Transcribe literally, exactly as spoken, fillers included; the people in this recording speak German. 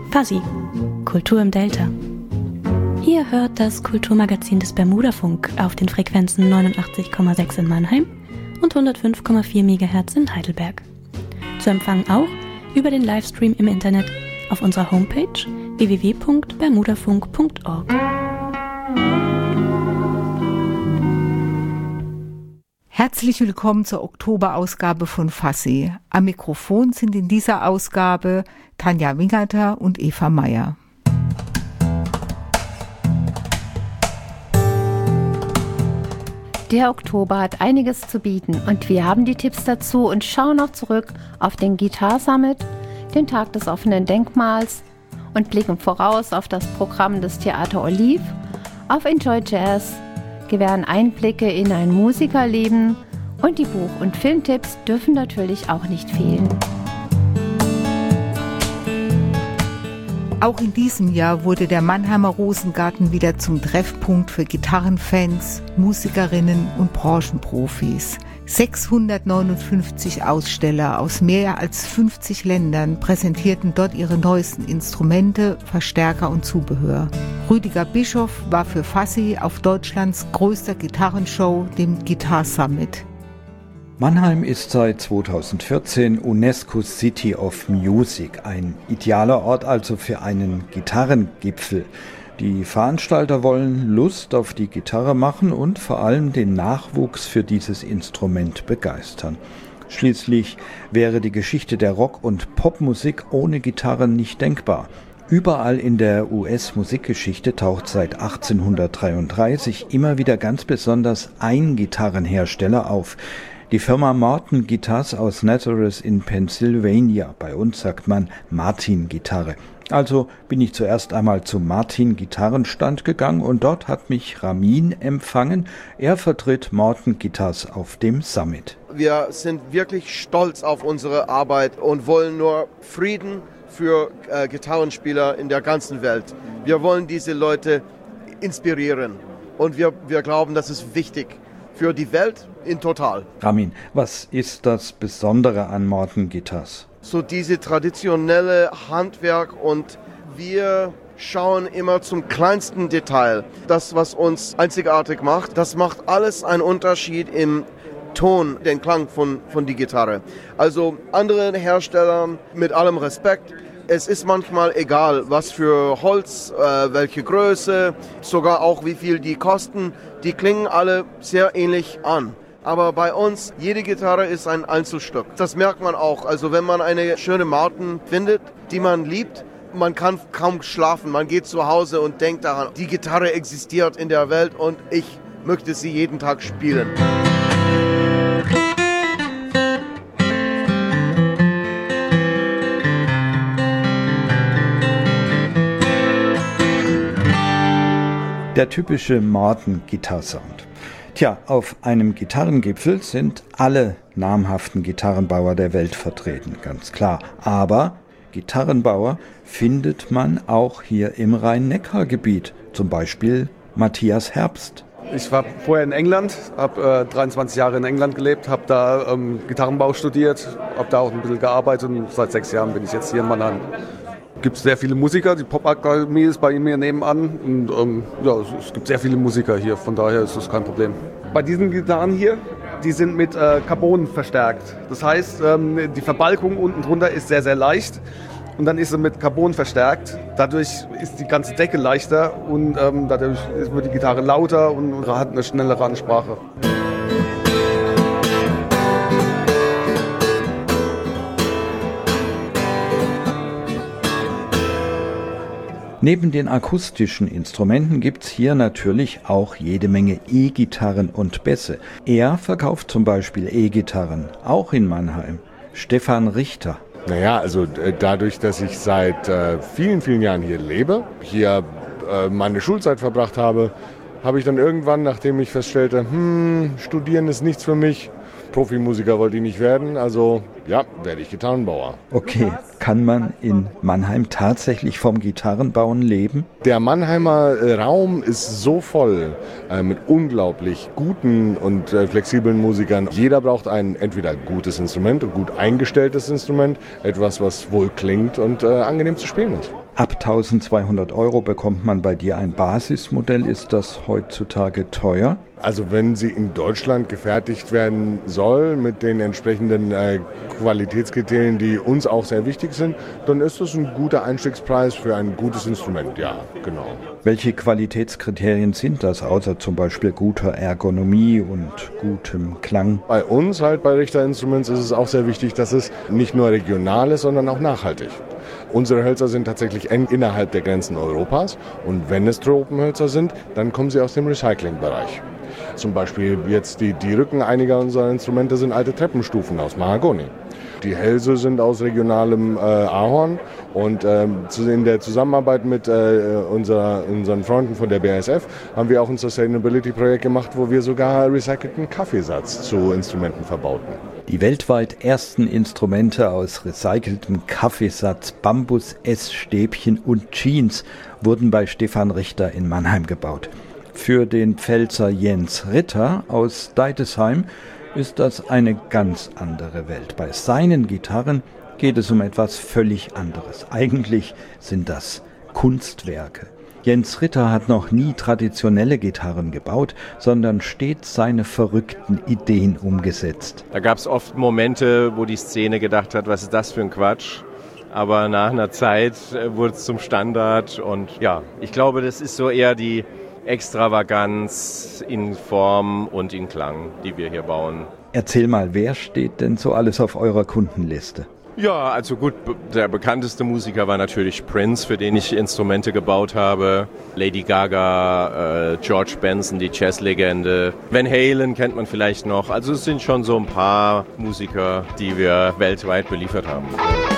Fuzzy, Kultur im Delta. Ihr hört das Kulturmagazin des Bermudafunk auf den Frequenzen neunundachtzig Komma sechs in Mannheim und hundertfünf Komma vier Megahertz in Heidelberg. Zu empfangen auch über den Livestream im Internet auf unserer Homepage w w w punkt bermudafunk punkt org. Herzlich willkommen zur Oktoberausgabe von Fuzzy. Am Mikrofon sind in dieser Ausgabe Tanja Wingerter und Eva Meyer. Der Oktober hat einiges zu bieten und wir haben die Tipps dazu und schauen auch zurück auf den Guitar Summit, den Tag des offenen Denkmals und blicken voraus auf das Programm des Theater Olive, auf Enjoy Jazz, gewähren Einblicke in ein Musikerleben und die Buch- und Filmtipps dürfen natürlich auch nicht fehlen. Auch in diesem Jahr wurde der Mannheimer Rosengarten wieder zum Treffpunkt für Gitarrenfans, Musikerinnen und Branchenprofis. sechshundertneunundfünfzig Aussteller aus mehr als fünfzig Ländern präsentierten dort ihre neuesten Instrumente, Verstärker und Zubehör. Rüdiger Bischof war für Fuzzy auf Deutschlands größter Gitarrenshow, dem Guitar Summit. Mannheim ist seit zweitausendvierzehn UNESCO City of Music, ein idealer Ort also für einen Gitarrengipfel. Die Veranstalter wollen Lust auf die Gitarre machen und vor allem den Nachwuchs für dieses Instrument begeistern. Schließlich wäre die Geschichte der Rock- und Popmusik ohne Gitarren nicht denkbar. Überall in der U S-Musikgeschichte taucht seit achtzehnhundertdreiunddreißig immer wieder ganz besonders ein Gitarrenhersteller auf. Die Firma Martin Guitars aus Nazareth in Pennsylvania. Bei uns sagt man Martin Gitarre. Also bin ich zuerst einmal zum Martin Gitarrenstand gegangen und dort hat mich Ramin empfangen. Er vertritt Martin Guitars auf dem Summit. Wir sind wirklich stolz auf unsere Arbeit und wollen nur Frieden für äh, Gitarrenspieler in der ganzen Welt. Wir wollen diese Leute inspirieren und wir, wir glauben, das ist wichtig für die Welt in total. Ramin, was ist das Besondere an Martin Guitars? So diese traditionelle Handwerk und wir schauen immer zum kleinsten Detail. Das, was uns einzigartig macht, das macht alles einen Unterschied im Ton, den Klang von, von die Gitarre. Also andere Hersteller, mit allem Respekt, es ist manchmal egal, was für Holz, äh, welche Größe, sogar auch wie viel die kosten. Die klingen alle sehr ähnlich an. Aber bei uns, jede Gitarre ist ein Einzelstück. Das merkt man auch. Also wenn man eine schöne Martin findet, die man liebt, man kann kaum schlafen. Man geht zu Hause und denkt daran, die Gitarre existiert in der Welt und ich möchte sie jeden Tag spielen. Der typische Martin-Gitarrensound. Tja, auf einem Gitarrengipfel sind alle namhaften Gitarrenbauer der Welt vertreten, ganz klar. Aber Gitarrenbauer findet man auch hier im Rhein-Neckar-Gebiet, zum Beispiel Matthias Herbst. Ich war vorher in England, habe äh, dreiundzwanzig Jahre in England gelebt, habe da ähm, Gitarrenbau studiert, habe da auch ein bisschen gearbeitet und seit sechs Jahren bin ich jetzt hier in Mannheim. Es gibt sehr viele Musiker, die Popakademie ist bei mir nebenan und ähm, ja, es gibt sehr viele Musiker hier, von daher ist das kein Problem. Bei diesen Gitarren hier, die sind mit äh, Carbon verstärkt. Das heißt, ähm, die Verbalkung unten drunter ist sehr, sehr leicht und dann ist sie mit Carbon verstärkt. Dadurch ist die ganze Decke leichter und ähm, dadurch wird die Gitarre lauter und hat eine schnellere Ansprache. Neben den akustischen Instrumenten gibt's hier natürlich auch jede Menge E-Gitarren und Bässe. Er verkauft zum Beispiel E-Gitarren, auch in Mannheim. Stefan Richter. Naja, also äh, dadurch, dass ich seit äh, vielen, vielen Jahren hier lebe, hier äh, meine Schulzeit verbracht habe, habe ich dann irgendwann, nachdem ich feststellte, hm, studieren ist nichts für mich, Profimusiker wollte ich nicht werden, also ja, werde ich Gitarrenbauer. Okay, kann man in Mannheim tatsächlich vom Gitarrenbauen leben? Der Mannheimer Raum ist so voll äh, mit unglaublich guten und äh, flexiblen Musikern. Jeder braucht ein entweder gutes Instrument, ein gut eingestelltes Instrument, etwas, was wohl klingt und äh, angenehm zu spielen ist. Ab eintausendzweihundert Euro bekommt man bei dir ein Basismodell. Ist das heutzutage teuer? Also wenn sie in Deutschland gefertigt werden soll mit den entsprechenden äh, Qualitätskriterien, die uns auch sehr wichtig sind, dann ist das ein guter Einstiegspreis für ein gutes Instrument, ja, genau. Welche Qualitätskriterien sind das, außer zum Beispiel guter Ergonomie und gutem Klang? Bei uns halt bei Richter Instruments ist es auch sehr wichtig, dass es nicht nur regional ist, sondern auch nachhaltig. Unsere Hölzer sind tatsächlich eng innerhalb der Grenzen Europas und wenn es Tropenhölzer sind, dann kommen sie aus dem Recyclingbereich. Zum Beispiel jetzt die, die Rücken einiger unserer Instrumente sind alte Treppenstufen aus Mahagoni. Die Hälse sind aus regionalem äh, Ahorn und ähm, in der Zusammenarbeit mit äh, unserer, unseren Freunden von der B A S F haben wir auch ein Sustainability-Projekt gemacht, wo wir sogar recycelten Kaffeesatz zu Instrumenten verbauten. Die weltweit ersten Instrumente aus recyceltem Kaffeesatz, Bambus, Essstäbchen und Jeans wurden bei Stefan Richter in Mannheim gebaut. Für den Pfälzer Jens Ritter aus Deidesheim ist das eine ganz andere Welt. Bei seinen Gitarren geht es um etwas völlig anderes. Eigentlich sind das Kunstwerke. Jens Ritter hat noch nie traditionelle Gitarren gebaut, sondern stets seine verrückten Ideen umgesetzt. Da gab es oft Momente, wo die Szene gedacht hat, was ist das für ein Quatsch? Aber nach einer Zeit wurde es zum Standard und ja, ich glaube, das ist so eher die Extravaganz in Form und in Klang, die wir hier bauen. Erzähl mal, wer steht denn so alles auf eurer Kundenliste? Ja, also gut, der bekannteste Musiker war natürlich Prince, für den ich Instrumente gebaut habe. Lady Gaga, äh, George Benson, die Jazzlegende. Van Halen kennt man vielleicht noch. Also es sind schon so ein paar Musiker, die wir weltweit beliefert haben.